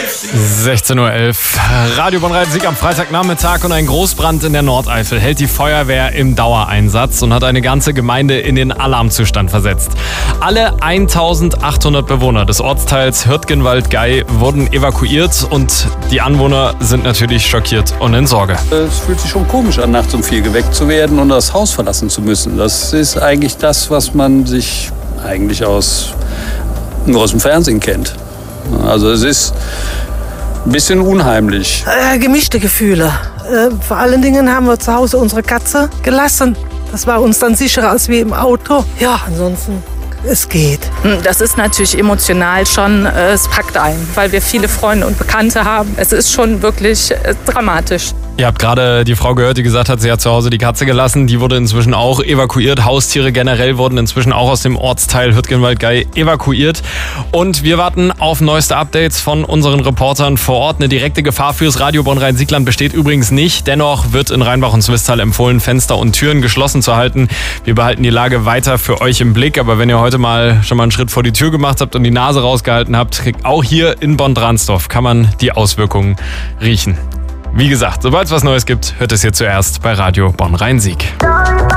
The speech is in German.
16:11 Uhr. Radio Bonn-Rhein-Sieg am Freitagnachmittag und ein Großbrand in der Nordeifel hält die Feuerwehr im Dauereinsatz und hat eine ganze Gemeinde in den Alarmzustand versetzt. Alle 1800 Bewohner des Ortsteils Hürtgenwald-Gey wurden evakuiert und die Anwohner sind natürlich schockiert und in Sorge. Es fühlt sich schon komisch an, nachts um 4 geweckt zu werden und das Haus verlassen zu müssen. Das ist eigentlich das, was man sich eigentlich aus dem Fernsehen kennt. Also es ist ein bisschen unheimlich. Gemischte Gefühle. Vor allen Dingen haben wir zu Hause unsere Katze gelassen. Das war uns dann sicherer als wie im Auto. Ja, ansonsten, es geht. Das ist natürlich emotional schon, es packt ein, weil wir viele Freunde und Bekannte haben. Es ist schon wirklich dramatisch. Ihr habt gerade die Frau gehört, die gesagt hat, sie hat zu Hause die Katze gelassen. Die wurde inzwischen auch evakuiert. Haustiere generell wurden inzwischen auch aus dem Ortsteil Hürtgenwald-Gey evakuiert. Und wir warten auf neueste Updates von unseren Reportern vor Ort. Eine direkte Gefahr fürs Radio Bonn-Rhein-Sieg-Land besteht übrigens nicht. Dennoch wird in Rheinbach und Swisttal empfohlen, Fenster und Türen geschlossen zu halten. Wir behalten die Lage weiter für euch im Blick. Aber wenn ihr heute schon mal einen Schritt vor die Tür gemacht habt und die Nase rausgehalten habt, auch hier in Bonn-Dransdorf kann man die Auswirkungen riechen. Wie gesagt, sobald es was Neues gibt, hört es hier zuerst bei Radio Bonn-Rhein-Sieg.